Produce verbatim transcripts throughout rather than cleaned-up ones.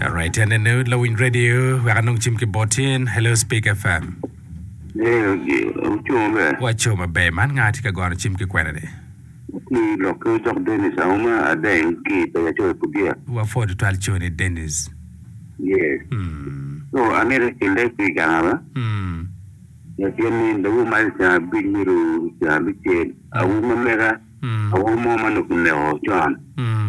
All right, and then uh, Lowin Radio, we are Chim Kibotin, Hello Speak F M. Yeah, okay. What you my bay man, I take a go on Chim Kikwene. Ni local job Dennis Auma, a day keep a joy to be. What for the twelve children in Dennis? Yes. Hmm. So, American electric, Hmm. Yes, you mean the woman is a big little bit a woman, a woman of the John. Hmm.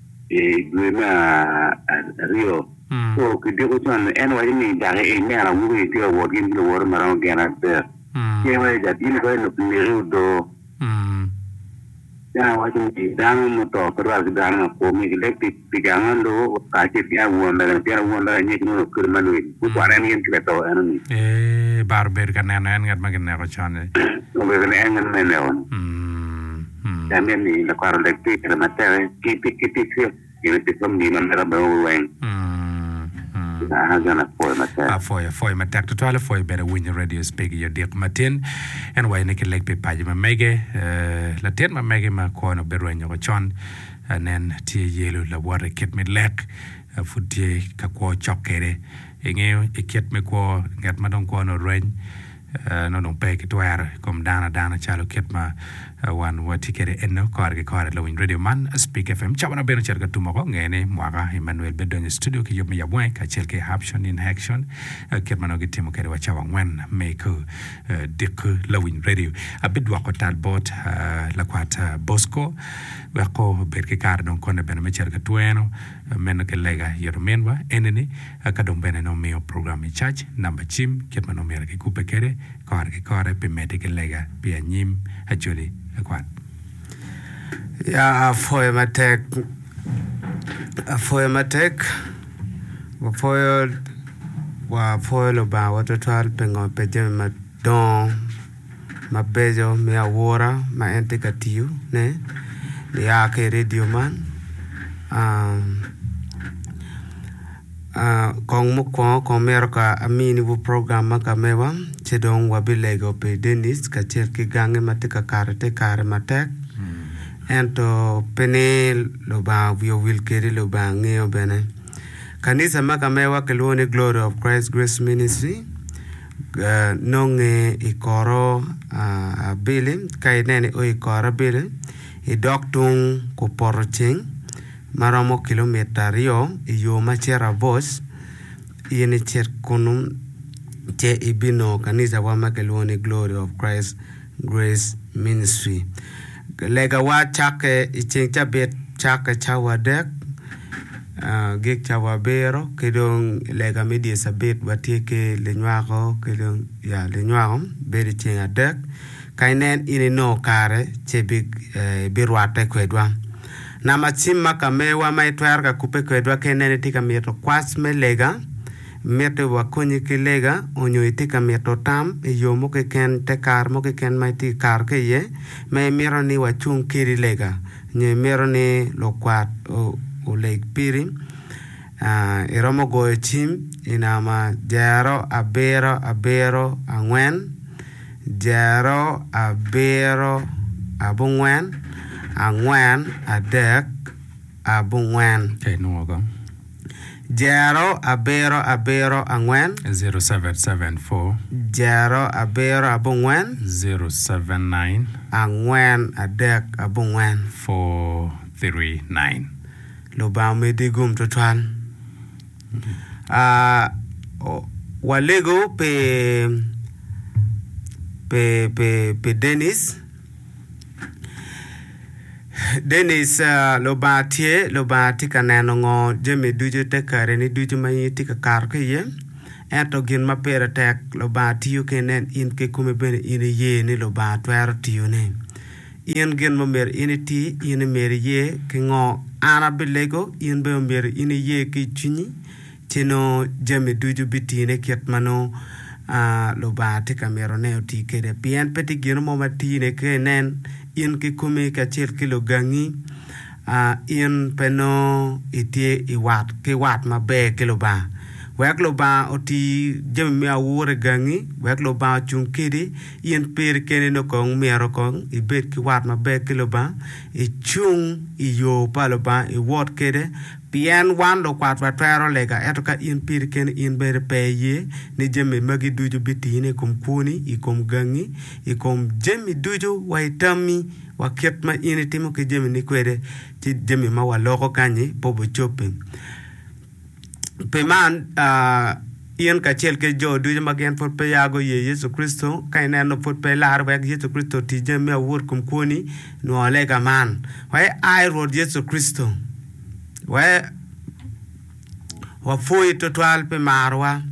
A Rio. So, could you go on anyway? Mean that a man a woman is working the water around Gannett there. Anyway, that you going to be do. Yeah, watching the down talk rather than for me electric began to catch it. I wonder if I wonder and you know, could man with one enemy to our enemy. Eh, Barber can and get Magan channel. With an angle man on. Hmm. And then the car electric and the material keep it here. You know, from the memorable way. Ah, for you, for you, my tactic to for you better win your radio speak your dick Martin, and why Nick Lake Pipage, my mega, Latin, my mega, my corner, Beruan, your chon, and then tea yellow, la water kit me leg, a foot tea, kakwa chokere, a kit me qua, get my don't corner rain. No, don't pay it to where come down a down a child kit my one what ticket in no car car lowing radio man speak F M chabana beno cherga tomorrow ngene mwaga Emmanuel Bedon studio ki yomi yabwe ka chelke action in action kit manogi timo kere wachawa ngwen make dik lowing radio a bit wako talbot la kwata Bosco wako berke kar don kone beno me cherga tueno meno ke lega yoromenwa eneni kadom beno no meo program in charge number chim kit mano mera ki kupe kere car ke car pe medic lega pe anyim actually akwat ya foi matek foi matek wa foi wa foi lo ba wa total pengo pe je ma don ma bejo me awora ma entikatiu ne ya ke radio man um Uh, kong mo ko komerka amini bu program ka mewa chedong wabilego pe Dennis ka cherki gange matika karate kare matek ento pene lo ba vio wil keri lo ba ngeo bene kanisa maka mewa kelone Glory of Christ Grace Ministry uh, nonge ikoro uh, abile kai nene o ikoro bile i doktung ko poroching maramo kilometer yo yo machera boss yene cher kunum te ibino kanisa wa makelone Glory of Christ Grace Ministry lega wa chake ichencha bet chake chawa dek uh, gik chawa bero kedong lega media sabet batike lenwako kedong ya lenwako beri chenga dek kainen ini no kare chebig uh, birwate kwedwa na machima kamewa maitwar ka kupe kwedwa kenene tika mieto kwas melega mieto wakonyi kilega onyo itika mieto tam yomo ke ken te kar mo ke ken maiti kar ke ye me miro ni wachung kiri lega nye miro ni lokwat o, o lake piri uh, iromo goe chim inama jero abero abero angwen jero abero abungwen angwen adek abungwen okay no go jero abero abero angwen zero seven seven four jero abero abungwen zero seven nine angwen adek abungwen four three nine lo ba me digum to twan ah walego pe pe pe pe Dennis Dennis uh, lo ba tie lo ba tika neno ngo jeme duju te kare ni duju mai tika kar ke ye ento gin ma pere tek lo ba tiyo kenen in ke kume bene in ye ni lo ba twero tiyo ne in gin mo mer in ti in mer ye ke ngo ana belego in be mer in ye ke chini cheno jeme duju bitine ket mano uh, lo ba tika mero ne ti ke de pien peti gin mo matine ke nen in ke kume ka cher kilo gangi uh, in peno itie i wat ke wat ma be kilo ba wek lo ba oti jem mi awore gangi wek lo ba chung kidi in per kene no kong miero kong i bet ki wat ma be kilo ba i chung i yo pa lo ba i wat kede Pien wan lo kwat wa twero lega eto ka in pir ken in ber peye ni jemi magi duju bitine kum kuni i kum gangi i kum jemi duju wa itami wa ket ma in timo ke jemi ni kwede ti jemi ma wa loko kanyi pobo chopin pe man uh, in ka chel ke jo duju magen for pe yago ye Yesu Kristo kai neno for pe lar wa Yesu Kristo ti jemi awur kum kuni no lega man wa ai rod Yesu Kristo wa wa foi total pe marwa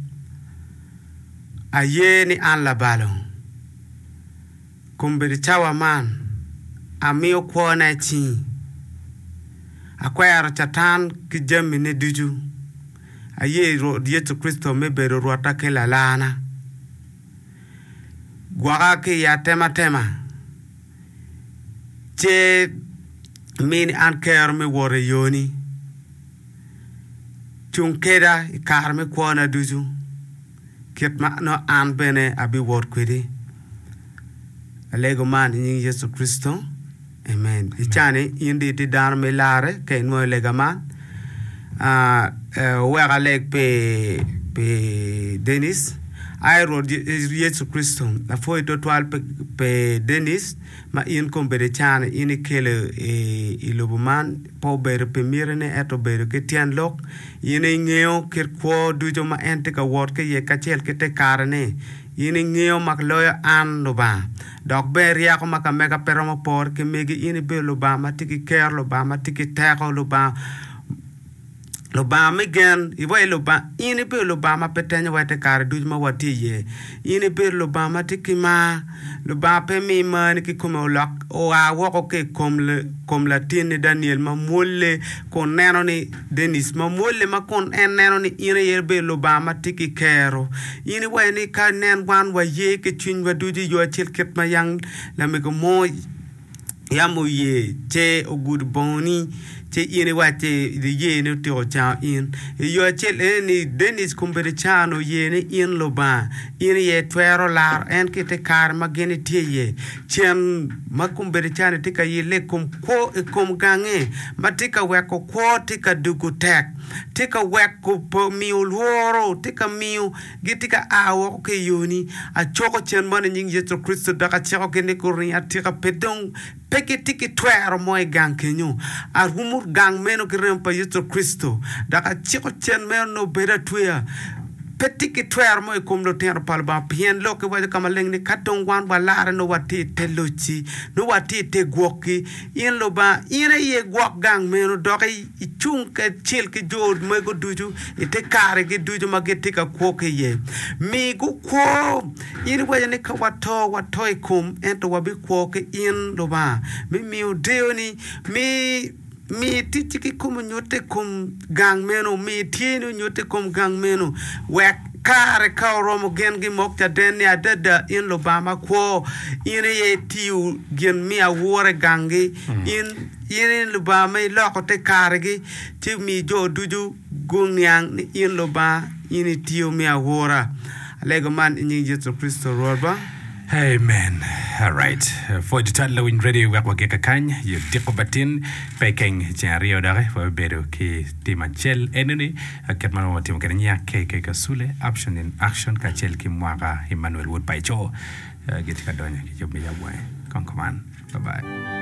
ayeni an la balo kumbiri chawa man amio kuona chi akwara chatan ki jemi ne duju aye ro Yesu Kristo me bero rota ke la lana gwaga ke ya tema tema che min an ker me wore yoni chung keda ikar me kuona duju ket ma no an bene abi word kwedi alego man in Yesu Kristo amen ichane indi ti dar me lare ke no lega man ah wera leg pe pe Dennis ai ro Yesu Kristo la foi total pe, pe Dennis ma in kombere chane in kele e ilobuman po bere pe mirene eto bere ke tian lok in ngeo ker ko dujo ma ente ka word ke ye kachel ke te karne in ngeo mak loyo an lo ba dok ber ya ko maka mega peromo por ke megi in be lo ba ma tiki ker lo ba ma tiki teko lo ba lo ba me gen i way lo ba ini be lo ba ma petenya wa te kar duj ma wati ye ini be lo ba ma tiki ma lo ba pe mi ma ni ki kuma lok o a wo ko ke kom le kom latin ni Daniel ma molle kon neno ni Dennis ma molle ma kon en neno ni ine yer be lo ba ma tiki kero ini way ni ka nen wan wa ye ke chin wa duji yo chil ket ma yang la me ko mo ya mo ye che o good boni che ine wate de ye no to cha in yo che ni Dennis kumbere chano ye ni in lo ba ine ye twero lar en kite kar mageni tie ye chen makumbere chano tika ye le kum ko e kum gange matika weko ko tika dugu tek tika weko po miu loro tika miu gitika awo ke yoni a choko chen man nying Yesu Kristo daka choko ke ne kurin atika pedong peke tiki twero moy gang kenyo a humur gang meno kirem pa Yesu Kristo daka chiko chen meno bera tuya petiki twero moy kum lo ter palba pien lo ke wa kama leng ni katong wan wa lara no wati te lochi no wati te gwoki in lo ba ine ye gwok gang meno doka chung ke chil ke jod moy go duju ite kare ke duju mageti ka kwoke ye mi gu kwo in wa ne ka wato wato kum ento wabi kwoke in lo ba mi mi deoni mi mi titiki kum nyote kum gang meno mi tienu nyote kum gang meno wek kare ka romo gen gi mokta den ya dada in lo ba ma kwo in ye tiu gen mi a wore gangi in in lo ba mai loko te kare gi ti mi jo duju gunyang in lo ba in tiu mi a wora lego man in Yesu Kristo roba. Amen. All right. For the title in radio work wake kany you diko batin peking jario dare for bedo ki timachel enemy akatman mo tim kanya ke ke kasule option in action kachel ki mwaka Emmanuel Wood Paicho get ka donya ki job ya bwa kon command. Bye bye.